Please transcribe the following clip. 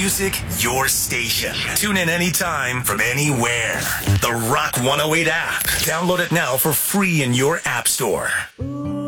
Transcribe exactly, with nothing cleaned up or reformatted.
music, your station. Tune in anytime from anywhere. The Rock one oh eight app. Download it now for free in your app store.